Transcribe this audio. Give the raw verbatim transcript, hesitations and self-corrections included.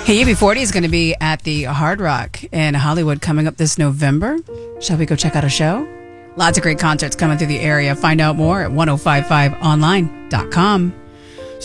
Hey, U B forty is going to be at the Hard Rock in Hollywood coming up this November. Shall we go check out a show? Lots of great concerts coming through the area. Find out more at ten fifty-five online dot com.